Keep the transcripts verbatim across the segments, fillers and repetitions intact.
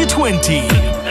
twenty.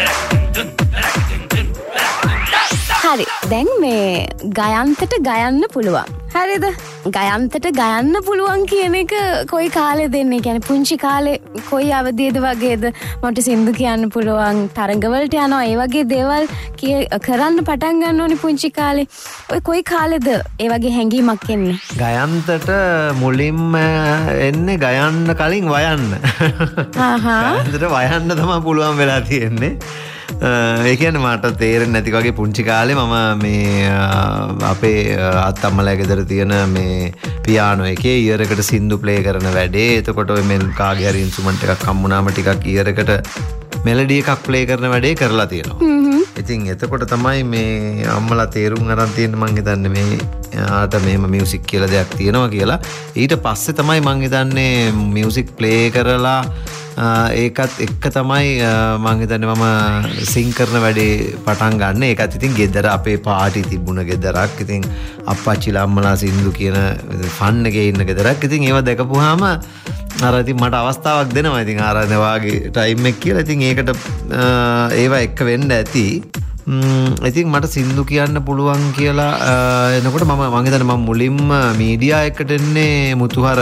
හරි දැන් මේ ගයන්තට ගයන්න පුළුවන් හරිද ගයන්තට ගයන්න පුළුවන් කියන එක කොයි කාලේ දෙන්නේ කියන්නේ පුංචි කාලේ කොයි අවදියේද වගේද මට සින්දු කියන්න පුළුවන් තරඟවලට යනවා ඒ වගේ දේවල් කරන්න පටන් ගන්න ඕනේ පුංචි කාලේ ඔය කොයි කාලේද ඒ වගේ හැඟීමක් එන්නේ ගයන්තට මුලින්ම එන්නේ ගයන්න කලින් වයන්න ආහා ගයන්තට වයන්න තමයි පුළුවන් වෙලා තියෙන්නේ ඒ කියන්නේ මට තේරෙන්නේ නැති වගේ පුංචි කාලේ මම මේ අපේ අත්තම්මලා ගෙදර තියෙන මේ පියානෝ එකේ ඉයර් එකට සින්දු ප්ලේ කරන වැඩේ. එතකොට ඔය මෙල් කාගේ හරි ඉන්ස්ට්‍රුමන්ට් එකක් හම්බුනාම ටිකක් ඉයර් එකට මෙලඩි එකක් ප්ලේ කරන වැඩේ කරලා තියෙනවා. ඉතින් එතකොට තමයි මේ අම්මලා තේරුම් අරන් තියෙන්නේ මං හිතන්නේ මේ ආට මෙහෙම මියුසික් කියලා දෙයක් තියෙනවා කියලා. ඊට පස්සේ තමයි මං හිතන්නේ මියුසික් ප්ලේ කරලා ඒකත් එක්ක තමයි මං හිතන්නේ මම සිං කරන වැඩේ පටන් ගන්න. ඒකත් ඉතින් ගෙදර අපේ පාටි තිබුණ ගෙදරක්. ඉතින් අප්පච්චිලා අම්මලා සින්දු කියන ෆන් එකේ ඉන්න ගෙදරක්. ඉතින් ඒව දැකපුවාම අර ඉතින් මට අවස්ථාවක් දෙනවා. ඉතින් ආරාධන වාගේ ටයිම් එක කියලා. ඉතින් ඒකට ඒව එක්ක වෙන්න ඇති. ඉතින් මට සින්දු කියන්න පුළුවන් කියලා එනකොට මම මං හිතන්නේ මම මුලින්ම මීඩියා එකට එන්නේ මුතුහර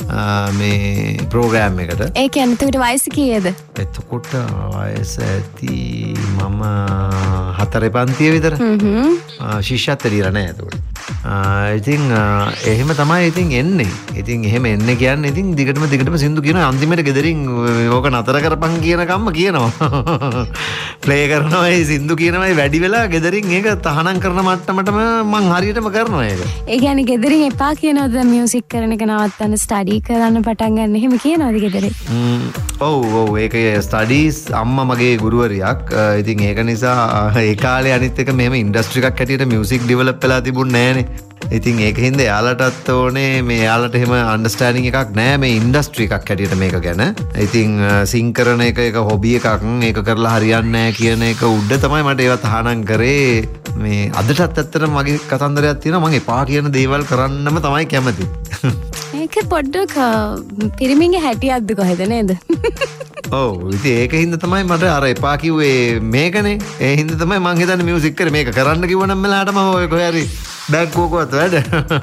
මේ ප්‍රෝග්‍රෑම් එකට. ඒ කියන්නේ එතකොට වයස කීයද? එතකොට වයස ඇති මම හතරේ පන්තියේ විතර. හ්ම්. ශිෂ්‍යත්ව දීලා නැහැ එතකොට. ඉතින් එහෙම තමයි ඉතින් එන්නේ. ඉතින් එහෙම එන්නේ කියන්නේ ඉතින් දිගටම දිගටම සින්දු කියනවා අන්තිමට ගෙදරින් ඕක නතර කරපන් කියන කම්ම කියනවා. ප්ලේ කරනවා ඒ සින්දු කියනවා වැඩි වෙලා ගෙදරින් ඒක තහනම් කරන මට්ටමටම මං හරියටම කරනවා ඒක. ඒ කියන්නේ ගෙදරින් එපා කියනවද මියුසික් කරන එක නවත්තන්න ස්ටඩි කරන්න පටන් ගන්න එහෙම කියනවද ගෙදරින්? ඔව් ඔව් ඒක ස්ටඩීස් අම්මා මගේ ගුරුවරියක්. ඉතින් ඒක නිසා ඒ කාලේ අනිත් එක මෙහෙම ඉන්ඩස්ට්‍රි එකක් හැටියට මියුසික් ඩෙවලොප් වෙලා තිබුණේ නැහනේ. ඉතින් ඒක හින්දා එයාලටත් ඕනේ මේ එයාලට එහෙම අන්ඩර්ස්ටෑන්ඩින් එකක් නැහැ මේ ඉන්ඩස්ට්‍රි එකක් හැටියට මේක ගැන. ඉතින් සිං කරන එක එක හොබි එකක් ඒක කරලා හරියන්නේ නැහැ කියන එක උඩ තමයි මට ඒවා තහනම් කරේ. මේ අදටත් ඇත්තටම මගේ කතන්දරයක් තියෙනවා මම එපා කියන දේවල් කරන්නම තමයි කැමති. ඒක පොඩ්ඩක් පිරිමින්ගේ හැටියක්ද කොහෙද නේද? ඔව් ඉතින් ඒක හින්දා තමයි මට අර එපා කිව්වේ මේකනේ. ඒ හින්දා තමයි මං හිතන්නේ මියුසික් කරේ මේක කරන්න කිව්වනම් මෙලාට මම ඔය කොහේ හරි බැංකුවකවත් වැඩ.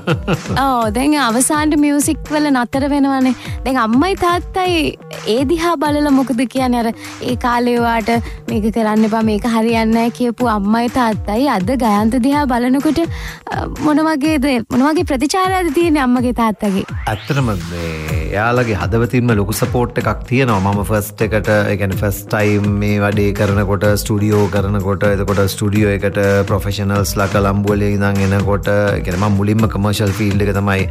ඔව් දැන් අවසානට මියුසික් වල නතර වෙනවනේ. දැන් අම්මයි තාත්තයි ඒ දිහා බලලා මොකද කියන්නේ අර ඒ කාලේ වාට මේක කරන්න එපා මේක හරියන්නේ නැහැ කියපු අම්මයි තාත්තයි අද ගයන්ත දිහා බලනකොට මොන වගේද මොන වගේ ප්‍රතිචාරයක්ද තියෙන්නේ අම්මගේ තාත්තගේ? ඇත්තටම මේ එයාලගේ හදවතින්ම ලොකු සපෝට් එකක් තියෙනවා. මම ෆස්ට් එකට ඒ කියන්නේ ෆස්ට් ටයිම් මේ වැඩේ කරනකොට ස්ටුඩියෝ කරනකොට එතකොට ස්ටුඩියෝ එකට ප්‍රොෆෙෂනල්ස්ලා කොලම්බෝ වල ඉඳන් එනකොට ඒ කියන්නේ මම මුලින්ම කමර්ෂල් ෆීල්ඩ් එක තමයි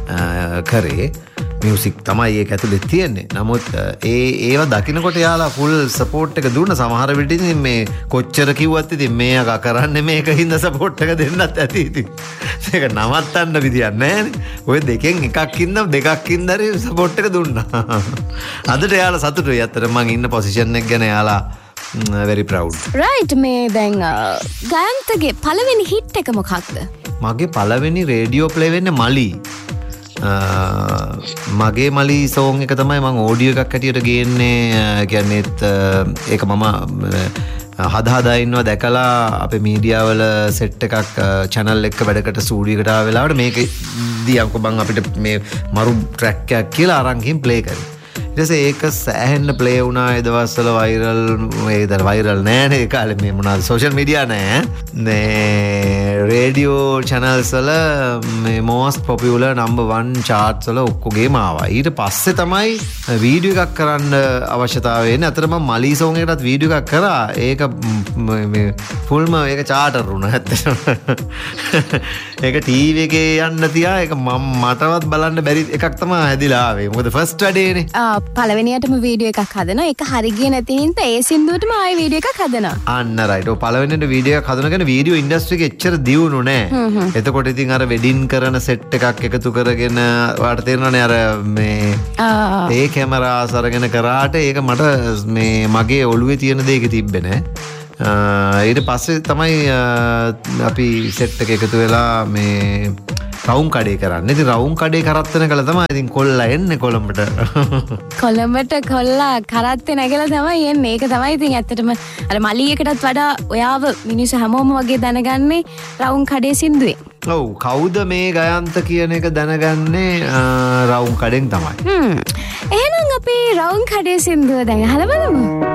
කරේ. මියුසික් තමයි ඒක ඇතුලේ තියෙන්නේ. නමුත් ඒ ඒව දකින්නකොට යාලා ෆුල් සපෝට් එක දුන්න. සමහර විට ඉතින් මේ කොච්චර කිව්වත් ඉතින් මේ අක කරන්නේ මේක හින්දා සපෝට් එක දෙන්නත් ඇති ඉතින්. ඒක නවත්තන්න විදියක් නැහැනේ. ඔය දෙකෙන් එකක් ඉඳන් දෙකක් ඉඳන් සපෝට් එක දුන්නා. අදට යාලා සතුටුයි. අතට මං ඉන්න පොසිෂන් එක ගැන යාලා very proud. right මේ දැන් ගයන්තගේ පළවෙනි හිට් එක මොකක්ද? මගේ පළවෙනි රේඩියෝ ප්ලේ වෙන්නේ මලි. මගේ මලි සෝන් එක තමයි මම ඕඩියෝ එකක් හැටියට ගේන්නේ. කියන්නේත් ඒක මම හදා හදා ඉන්නවා දැකලා අපේ මීඩියා වල සෙට් එකක් channel එක වැඩකට ස්ටුඩියෝ එකට ආව වෙලාවට මේක දියන්කො බං අපිට මේ මරු ට්‍රැක් එකක් කියලා අරන් ගිහින් ප්ලේ කරා. ඊට පස්සේ ඒක සෑහෙන්න ප්ලේ වුණා. ඒ දවස්වල වයිරල් ඒ දර වයිරල් නෑනේ ඒ කාලේ මේ මොනවාද සෝෂල් මීඩියා නෑ. මේ රේඩියෝ channels වල මේ most popular number one charts වල ඔක්කොගේම ආවා. ඊට පස්සේ තමයි වීඩියෝ එකක් කරන්න අවශ්‍යතාවය එන්නේ. අතට මම මලි සෝන් එකටත් වීඩියෝ එකක් කරා. ඒක මේ ෆුල්ම ඒක චාටර් වුණා ඇත්තටම. ඒක ටීවී එකේ යන්න තියා ඒක මම මටවත් බලන්න බැරි එකක් තමයි හැදිලා ආවේ. මොකද ෆස්ට් වැඩේනේ. පළවෙනියටම වීඩියෝ එකක් හදනවා. ඒක හරි ගියේ නැති හින්දා ඒ සින්දුවටම ආයෙ වීඩියෝ එකක් හදනවා. අන්න රයිට්. ඔය පළවෙනියට වීඩියෝ එකක් හදනකන වීඩියෝ ඉන්ඩස්ට්‍රි එකේ එච්චර දියුණු නෑ. එතකොට ඉතින් අර වෙඩින් කරන සෙට් එකක් එකතු කරගෙන වාට තේරෙනවනේ අර මේ ඒ කැමරාස් අරගෙන කරාට ඒක මට මේ මගේ ඔළුවේ තියෙන දේ ඒක තිබ්බේ නෑ. ඊට පස්සේ තමයි අපි සෙට් එක එකතු වෙලා මේ රවුම් කඩේ කරන්න. ඉතින් රවුම් කඩේ කරත්තන කළා තමයි ඉතින් කොල්ලා එන්නේ කොළඹට. කොළඹට කොල්ලා කරත්තේ නැගලා තමයි එන්නේ. ඒක තමයි ඉතින් ඇත්තටම අර මලියකටත් වඩා ඔයාව මිනිස්සු හැමෝම වගේ දැනගන්නේ රවුම් කඩේ සින්දුවේ. ඔව් කවුද මේ ගයන්ත කියන එක දැනගන්නේ රවුම් කඩෙන් තමයි. හ්ම්. එහෙනම් අපි රවුම් කඩේ සින්දුව දැන් අහලා බලමු.